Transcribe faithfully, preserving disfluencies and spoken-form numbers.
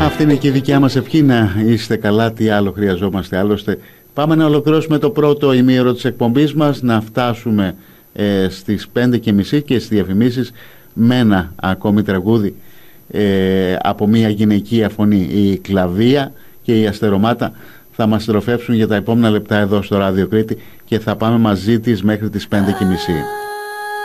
Αυτή είναι και η δικιά μας ευχή, να είστε καλά, τι άλλο χρειαζόμαστε άλλωστε. Πάμε να ολοκληρώσουμε το πρώτο ημίωρο της εκπομπής μας, να φτάσουμε ε, στις πέντε και μισή και στις διαφημίσεις με ένα ακόμη τραγούδι ε, από μια γυναικεία φωνή. Η Κλαβία και η Αστερομάτα θα μας συντροφεύσουν για τα επόμενα λεπτά εδώ στο Ράδιο Κρήτη και θα πάμε μαζί της μέχρι τις πέντε και μισή.